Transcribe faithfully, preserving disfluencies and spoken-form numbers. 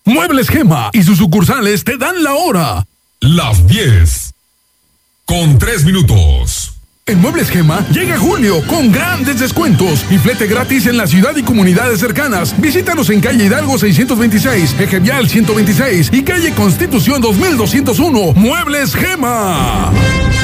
Muebles Gema y sus sucursales te dan la hora. Las diez. Con tres minutos. En Muebles Gema llega julio con grandes descuentos y flete gratis en la ciudad y comunidades cercanas. Visítanos en calle Hidalgo seiscientos veintiséis, Eje Vial ciento veintiséis y calle Constitución dos mil doscientos uno. Muebles Gema.